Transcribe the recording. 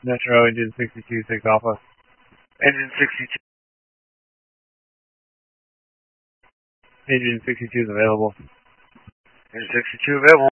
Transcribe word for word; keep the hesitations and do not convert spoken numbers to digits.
Metro, engine sixty-two, six Alpha. Engine sixty-two. Engine sixty-two is available. Engine sixty-two available.